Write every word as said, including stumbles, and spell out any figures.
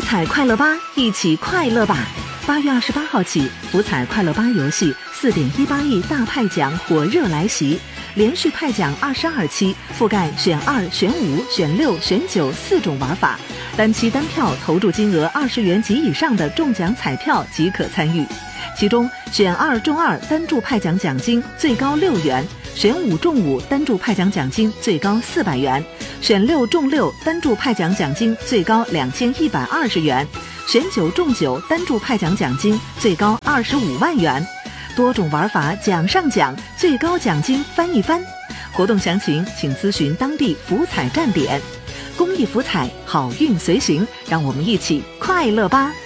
彩快乐吧，一起快乐吧！八月二十八号起，福彩快乐吧游戏四点一八亿大派奖火热来袭，连续派奖二十二期，覆盖选二、选五、选六、选九四种玩法，单期单票投注金额二十元及以上的中奖彩票即可参与。其中，选二中二单注派奖奖金最高六元，选五中五单注派奖奖金最高四百元，选六中六单注派奖奖金最高两千一百二十元，选九中九单注派奖奖金最高二十五万元。多种玩法奖上奖，最高奖金翻一番。活动详情请咨询当地福彩站点。公益福彩，好运随行，让我们一起快乐吧！